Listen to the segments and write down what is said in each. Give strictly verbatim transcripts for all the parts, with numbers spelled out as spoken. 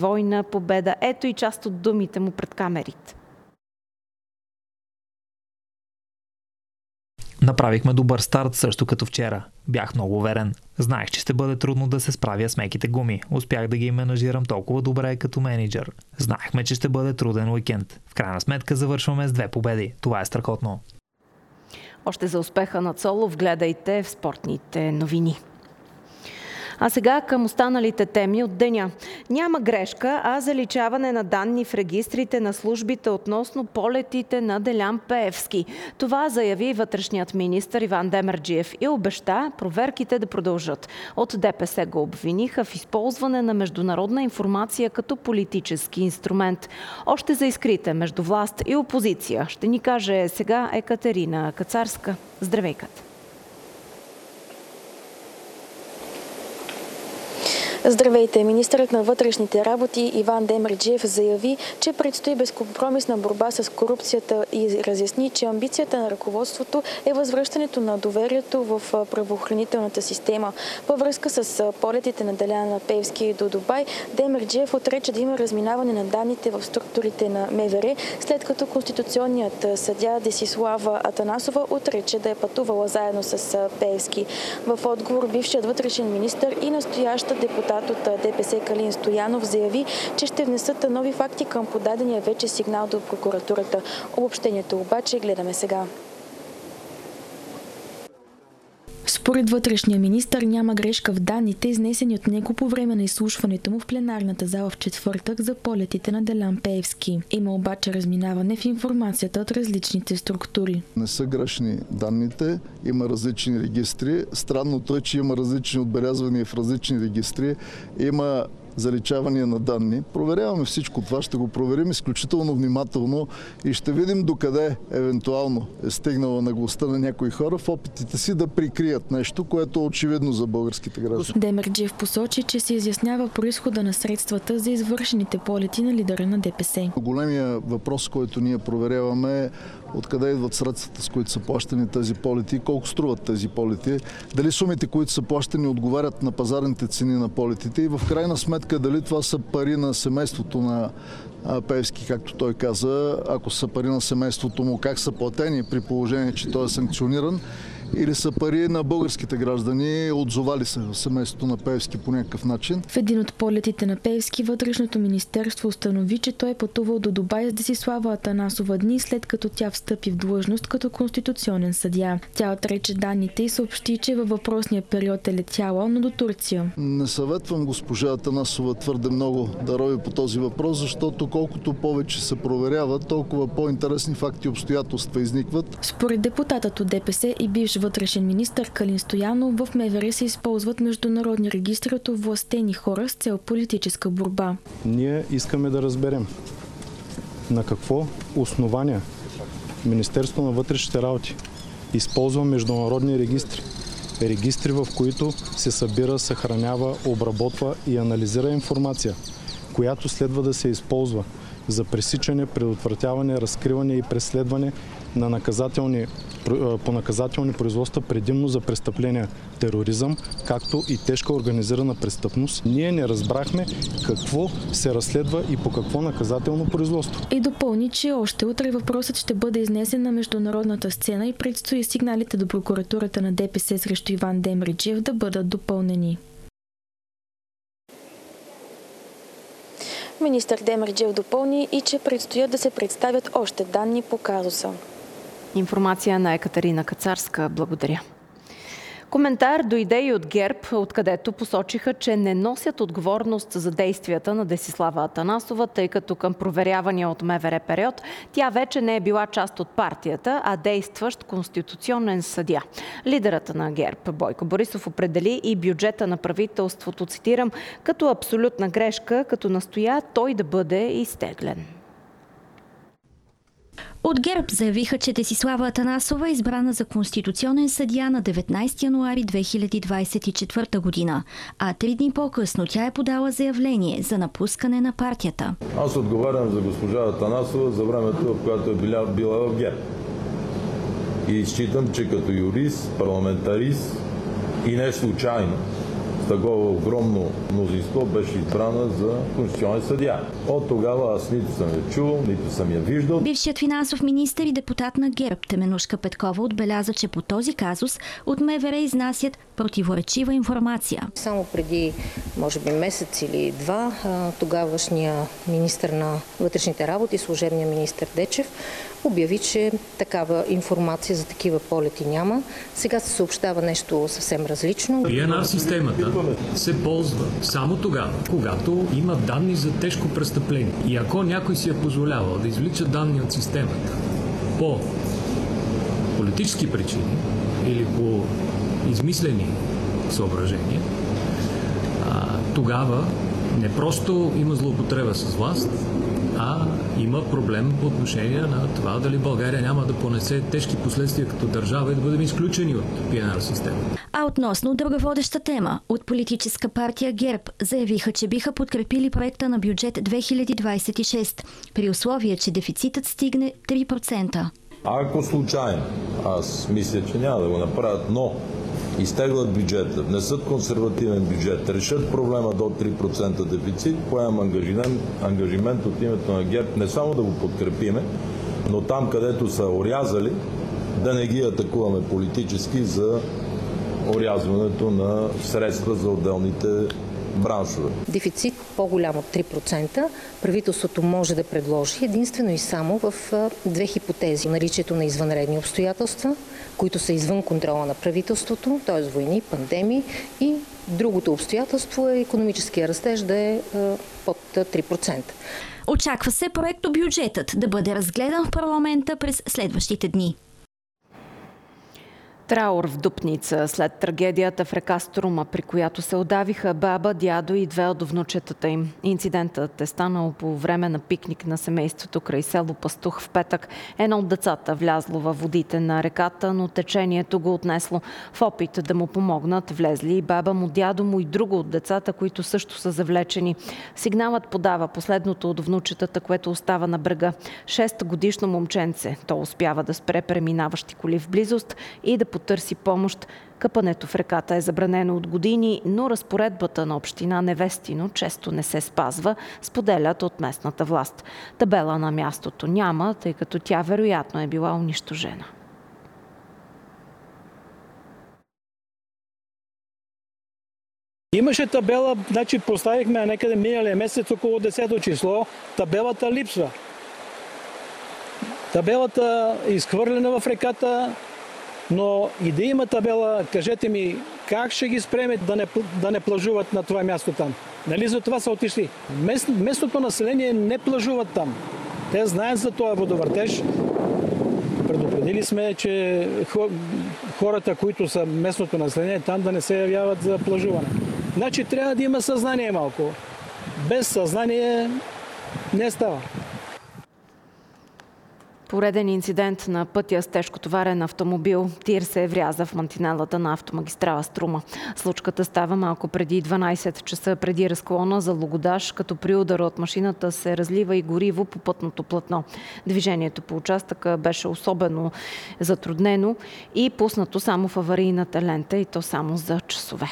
война, победа. Ето и част от думите му пред камерите. Направихме добър старт, също като вчера. Бях много уверен. Знаех, че ще бъде трудно да се справя с меките гуми. Успях да ги менажирам толкова добре като менеджер. Знаехме, че ще бъде труден уикенд. В крайна сметка завършваме с две победи. Това е страхотно. Още за успеха на Цолов гледайте в спортните новини. А сега към останалите теми от деня. Няма грешка, а заличаване на данни в регистрите на службите относно полетите на Делян Пеевски. Това заяви вътрешният министър Иван Демерджиев и обеща проверките да продължат. От ДПС го обвиниха в използване на международна информация като политически инструмент. Още за искрите между власт и опозиция ще ни каже сега Екатерина Кацарска. Здравейката! Здравейте! Министърът на вътрешните работи Иван Демерджиев заяви, че предстои безкомпромисна борба с корупцията и разясни, че амбицията на ръководството е възвръщането на доверието в правоохранителната система. Във връзка с полетите на Делян Пеевски до Дубай, Демерджиев отрече да има разминаване на данните в структурите на МВР, след като конституционният съдия Десислава Атанасова отрече да е пътувала заедно с Пеевски. В отговор бившият вътрешен министър и настояща депутат от ДПС Калин Стоянов заяви, че ще внесат нови факти към подадения вече сигнал до прокуратурата. Обобщението обаче гледаме сега. Според вътрешния министър няма грешка в данните, изнесени от него по време на изслушването му в пленарната зала в четвъртък за полетите на Делян Пеевски. Има обаче разминаване в информацията от различните структури. Не са грешни данните, има различни регистри. Странното е, че има различни отбелязвания в различни регистри. Има заличавания на данни. Проверяваме всичко това, ще го проверим изключително внимателно и ще видим докъде евентуално е стигнала наглостта на някои хора в опитите си да прикрият нещо, което е очевидно за българските граждани. Демерджиев посочи, че се изяснява произхода на средствата за извършените полети на лидера на ДПС. Големия въпрос, който ние проверяваме е откъде идват средствата, с които са плащани тези полети, колко струват тези полети, дали сумите, които са плащани, отговарят на пазарните цени на полетите и в крайна сметка дали това са пари на семейството на Пеевски, както той каза, ако са пари на семейството му, как са платени при положение, че той е санкциониран, или са пари на българските граждани, отзовали се в семейството на Пеевски по някакъв начин. В един от полетите на Пеевски вътрешното министерство установи, че той е пътувал до Дубай с Десислава Атанасова дни след като тя встъпи в длъжност като конституционен съдия. Тя отрече данните и съобщи, че във въпросния период е летяла, но до Турция. Не съветвам госпожа Атанасова твърде много да рови по този въпрос, защото колкото повече се проверява, толкова по-интересни факти и обстоятелства изникват. Според депутатът от ДПС и бивш вътрешен министър Калин Стоянов, в МВР се използват международни регистри от овластени хора с цел политическа борба. Ние искаме да разберем на какво основание Министерството на вътрешните работи използва международни регистри. Регистри, в които се събира, съхранява, обработва и анализира информация, която следва да се използва за пресичане, предотвратяване, разкриване и преследване на наказателни, по наказателни производства, предимно за престъпления тероризъм, както и тежка организирана престъпност. Ние не разбрахме какво се разследва и по какво наказателно производство. И допълни, че още утре въпросът ще бъде изнесен на международната сцена и предстои сигналите до прокуратурата на ДПС срещу Иван Демерджиев да бъдат допълнени. Министър Демерджиев допълни и че предстоят да се представят още данни по казуса. Информация на Екатерина Кацарска. Благодаря. Коментар дойде и от ГЕРБ, откъдето посочиха, че не носят отговорност за действията на Десислава Атанасова, тъй като към проверявания от МВР период тя вече не е била част от партията, а действащ конституционен съдия. Лидерът на ГЕРБ Бойко Борисов определи и бюджета на правителството, цитирам, като абсолютна грешка, като настоя той да бъде изтеглен. От ГЕРБ заявиха, че Десислава Атанасова е избрана за конституционен съдия на деветнайсети януари две хиляди двайсет и четвърта година, а три дни по-късно тя е подала заявление за напускане на партията. Аз отговарям за госпожа Атанасова за времето, в което е била, била в ГЕРБ. И считам, че като юрист, парламентарист и не случайно такова огромно мнозинство беше избрана за конституционен съдия. От тогава аз нито съм я чул, нито съм я виждал. Бившият финансов министър и депутат на ГЕРБ Теменужка Петкова отбеляза, че по този казус от МВР изнасят противоречива информация. Само преди, може би, месец или два, тогавашния министър на вътрешните работи, служебния министър Дечев, обяви, че такава информация за такива полети няма. Сега се съобщава нещо съвсем различно. пи ен ар системата се ползва само тогава, когато има данни за тежко престъпление. И ако някой си е позволявал да извлича данни от системата по политически причини или по измислени съображения, тогава не просто има злоупотреба с власт, а има проблем по отношение на това дали България няма да понесе тежки последствия като държава и да бъдем изключени от пи ен ар системата. А относно друга водеща тема, от политическа партия ГЕРБ заявиха, че биха подкрепили проекта на бюджет две хиляди двадесет и шеста, при условие, че дефицитът стигне три процента. Ако случайно, аз мисля, че няма да го направят, но изтеглят бюджета, внесат консервативен бюджет, решат проблема до три процента дефицит, поемам ангажимент, ангажимент от името на ГЕРБ не само да го подкрепиме, но там, където са орязали, да не ги атакуваме политически за орязването на средства за отделните браншове. Дефицит по-голям от три процента правителството може да предложи единствено и само в две хипотези. Наличието на извънредни обстоятелства, които са извън контрола на правителството, т.е. войни, пандемии, и другото обстоятелство е икономическия растеж да е под три процента. Очаква се проектобюджетът да бъде разгледан в парламента през следващите дни. Траур в Дупница след трагедията в река Струма, при която се удавиха баба, дядо и две от внучетата им. Инцидентът е станал по време на пикник на семейството край село Пастух в петък. Едно от децата влязло във водите на реката, но течението го отнесло. В опит да му помогнат влезли и баба му, дядо му и друго от децата, които също са завлечени. Сигналът подава последното от внучетата, което остава на брега. Шестгодишно момченце. То успява да спре преминаващи коли в близост и да търси помощ. Къпането в реката е забранено от години, но разпоредбата на община Невестино често не се спазва, споделят от местната власт. Табела на мястото няма, тъй като тя вероятно е била унищожена. Имаше табела, значи поставихме някъде миналия месец около десето число, табелата липсва. Табелата е изхвърлена в реката, но и да има табела, кажете ми, как ще ги спреме да не, да не плажуват на това място там? Нали за това са отишли? Мест, местното население не плажуват там. Те знаят за този водовъртеж. Предупредили сме, че хората, които са местното население, там да не се явяват за плажуване. Значи трябва да има съзнание малко. Без съзнание не става. Пореден инцидент на пътя с тежкотоварен автомобил. Тир се вряза в мантинелата на автомагистрала Струма. Случката става малко преди дванадесет часа, преди разклона за Логодаж, като при удара от машината се разлива и гориво по пътното платно. Движението по участъка беше особено затруднено и пуснато само в аварийната лента, и то само за часове.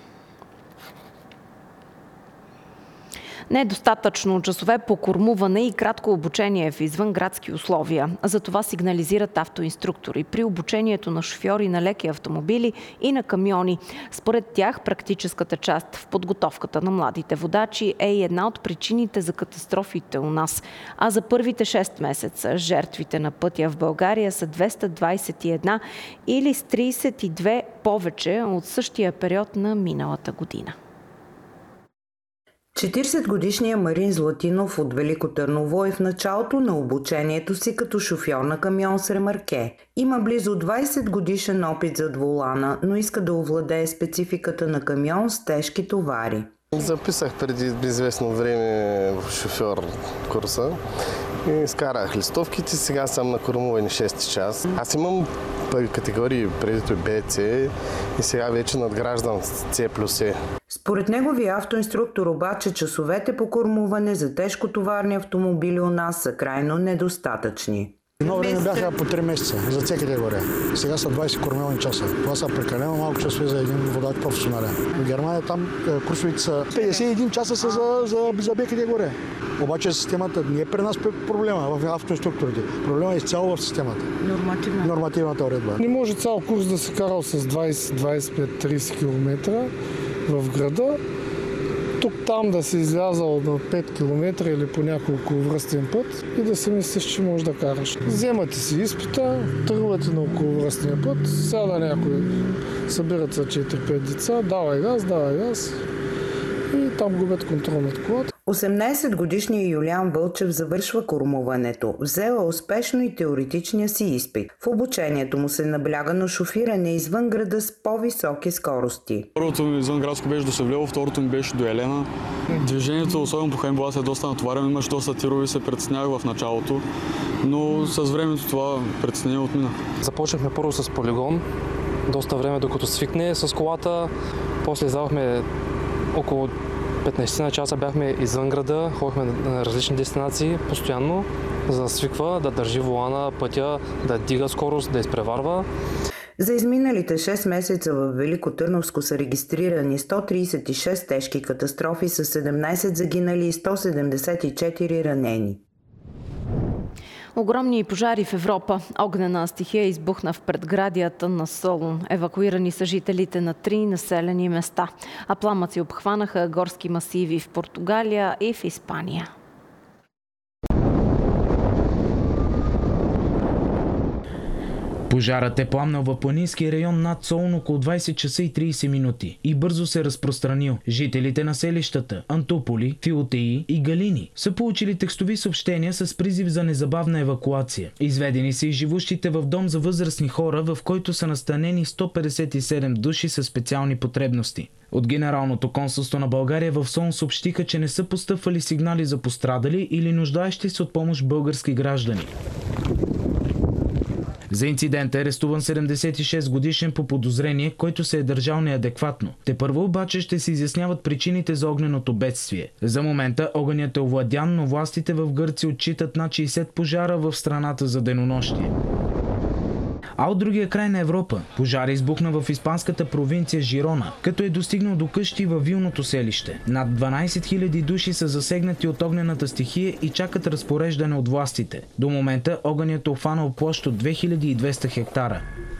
Недостатъчно часове по кормуване и кратко обучение в извънградски условия. За това сигнализират автоинструктори при обучението на шофьори на леки автомобили и на камиони. Според тях практическата част в подготовката на младите водачи е и една от причините за катастрофите у нас. А за първите шест месеца жертвите на пътя в България са двеста двадесет и една или с тридесет и две повече от същия период на миналата година. четиридесетгодишният Марин Златинов от Велико Търново е в началото на обучението си като шофьор на камион с ремарке. Има близо двадесет годишен опит зад волана, но иска да овладее спецификата на камион с тежки товари. Записах преди известно време в шофьор курса и скарах листовките, сега съм на кормуване шести час. Аз имам първи категории, преди Б, С и сега вече надграждам с С плюс Е. Според неговия автоинструктор обаче часовете по кормуване за тежкотоварни автомобили у нас са крайно недостатъчни. Едно време бяха по три месеца за всекъде горе. Сега са двайсет кормилни часа. Това са прекалено малко часове за един водач професионален. В Германия там курсовете са петдесет и един часа са за, за, за бекъде горе. Обаче системата не е при нас проблема в автоструктурите. Проблема е изцяло в системата. Нормативна. Нормативната уредба. Не може цял курс да се карал с двайсет, двайсет и пет, трийсет километра в града. Тук-там да си излязал на пет километра или по няколко връстен път и да си мислиш, че можеш да караш. Вземате си изпита, тръгвате на околовръстния път, сяда някой, събират се четири-пет деца, давай газ, давай газ и там губят контрол над колата. осемнайсетгодишният Юлиан Вълчев завършва кормуването. Взела успешно и теоретичния си изпит. В обучението му се набляга на шофиране извън града с по-високи скорости. Първото ми извънградско беше до Севлево, второто ми беше до Елена. Движението, особено по Хаинбулат, е доста натоварено. Имаш доста тирове, се притеснявах в началото, но с времето това притеснение отмина. Започнахме първо с полигон, доста време докато свикне с колата. После издавахме около петнайсет на часа, бяхме извън града, ходихме на различни дестинации постоянно, за да свиква, да държи волана, пътя, да дига скорост, да изпреварва. За изминалите шест месеца в Велико Търновско са регистрирани сто трийсет и шест тежки катастрофи с седемнайсет загинали и сто седемдесет и четири ранени. Огромни пожари в Европа. Огнена стихия избухна в предградията на Солун. Евакуирани са жителите на три населени места. А пламъци обхванаха горски масиви в Португалия и в Испания. Пожарът е пламнал в планинския район над Солун около двайсет часа и трийсет минути и бързо се разпространил. Жителите на селищата Антополи, Филотеи и Галини са получили текстови съобщения с призив за незабавна евакуация. Изведени са и живущите в дом за възрастни хора, в който са настанени сто петдесет и седем души със специални потребности. От Генералното консулство на България в Солун съобщиха, че не са постъпвали сигнали за пострадали или нуждаещи се от помощ български граждани. За инцидента е арестуван седемдесет и шест годишен по подозрение, който се е държал неадекватно. Тепърва обаче ще се изясняват причините за огненото бедствие. За момента огънят е овладян, но властите в Гърция отчитат над шейсет пожара в страната за денонощие. А от другия край на Европа пожар избухна в испанската провинция Жирона, като е достигнал до къщи във вилното селище. Над дванайсет хиляди души са засегнати от огнената стихия и чакат разпореждане от властите. До момента огънят е обхванал площ от две хиляди и двеста хектара.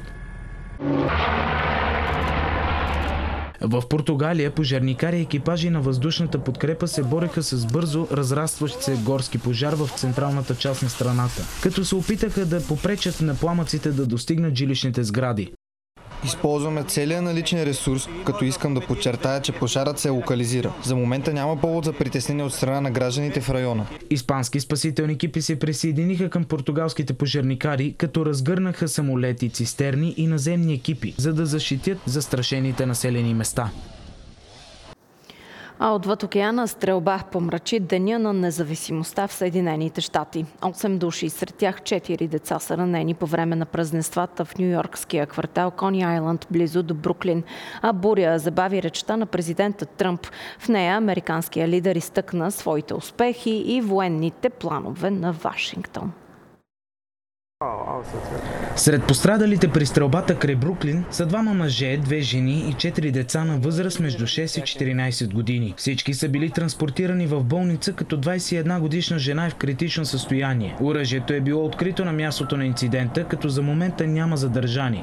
В Португалия пожарникари и екипажи на въздушната подкрепа се бореха с бързо разрастващ се горски пожар в централната част на страната, като се опитаха да попречат на пламъците да достигнат жилищните сгради. Използваме целия наличен ресурс, като искам да подчертая, че пожарът се локализира. За момента няма повод за притеснение от страна на гражданите в района. Испански спасителни екипи се присъединиха към португалските пожарникари, като разгърнаха самолети, цистерни и наземни екипи, за да защитят застрашените населени места. А отвъд океана стрелба помрачи деня на независимостта в Съединените щати. Осем души, сред тях четири деца са ранени по време на празненствата в нюйоркския квартал Кони Айланд, близо до Бруклин. А буря забави речта на президента Тръмп. В нея американският лидер изтъкна своите успехи и военните планове на Вашингтон. Сред пострадалите при стрелбата край Бруклин са двама мъже, две жени и четири деца на възраст между шест и четиринайсет години. Всички са били транспортирани в болница, като двайсет и една годишна жена е в критично състояние. Оръжието е било открито на мястото на инцидента, като за момента няма задържани.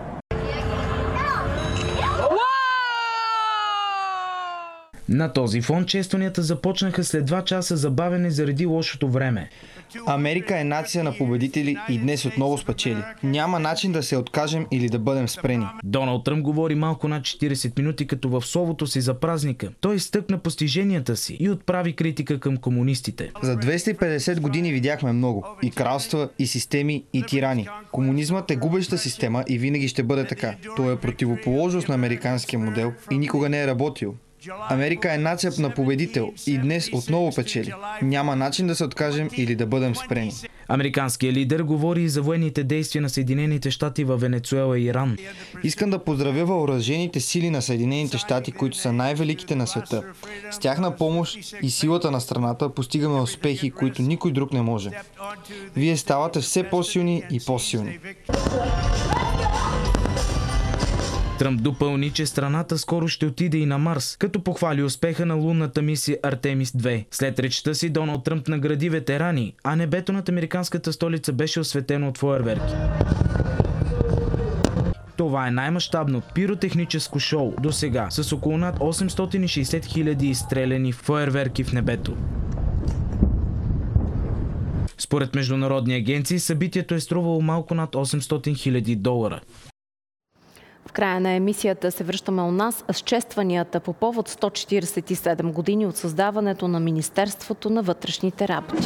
На този фон честванията започнаха след два часа забавене заради лошото време. Америка е нация на победители и днес отново спечели. Няма начин да се откажем или да бъдем спрени. Доналд Тръмп говори малко над четирийсет минути, като в словото си за празника. Той изтъкна постиженията си и отправи критика към комунистите. За двеста и петдесет години видяхме много. И кралства, и системи, и тирани. Комунизмът е губеща система и винаги ще бъде така. Той е противоположност на американския модел и никога не е работил. Америка е нация на победител и днес отново печели. Няма начин да се откажем или да бъдем спрени. Американският лидер говори и за военните действия на Съединените щати във Венецуела и Иран. Искам да поздравя въоръжените сили на Съединените щати, които са най-великите на света. С тяхна помощ и силата на страната постигаме успехи, които никой друг не може. Вие ставате все по-силни и по-силни. Тръмп допълни, че страната скоро ще отиде и на Марс, като похвали успеха на лунната мисия Артемис две. След речта си Доналд Тръмп награди ветерани, а небето над американската столица беше осветено от фойерверки. Това е най-мащабно пиротехническо шоу до сега, с около над осемстотин и шейсет хиляди изстреляни фойерверки в небето. Според международни агенции, събитието е струвало малко над осемстотин хиляди долара. В края на емисията се връщаме у нас с честванията по повод сто четиридесет и седем години от създаването на Министерството на вътрешните работи.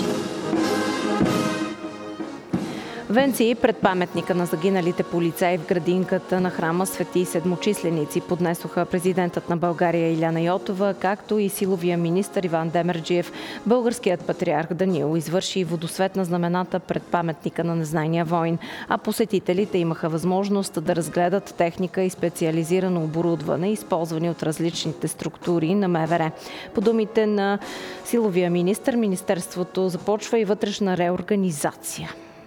Венци пред паметника на загиналите полицаи в градинката на храма Свети Седмочисленици поднесоха президентът на България Иляна Йотова, както и силовия министър Иван Демерджиев. Българският патриарх Даниил извърши водосвет на знамената пред паметника на незнайния войн, а посетителите имаха възможност да разгледат техника и специализирано оборудване, използвани от различните структури на МВР. По думите на силовия министър, министерството започва и вътрешна реорганизация.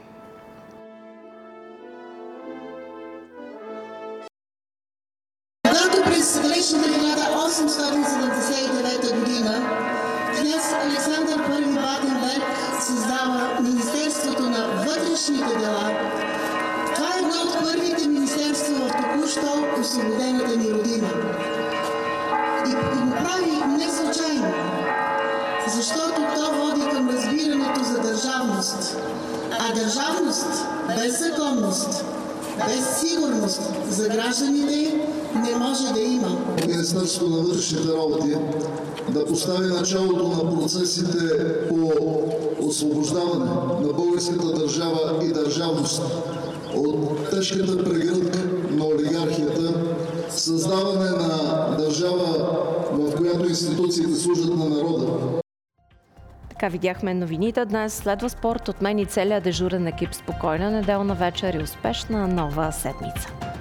През далечната хиляда осемстотин седемдесет и девета година княз Александър Първи Батенберг създава Министерството на вътрешните дела. Това е едно от първите министерства в току-що освободената ни родина. И, и го прави не случайно, защото то води към разбирането за държавност. А държавност без законност, без сигурност за гражданите не може да има. Министерството на вътрешните работи да постави началото на процесите по освобождаване на българската държава и държавност от тежката прегръдка на олигархията, създаване на държава, в която институциите служат на народа. Така видяхме новините днес. Следва спорт от мен и целият дежурен екип. Спокойна неделна вечер и успешна нова седмица.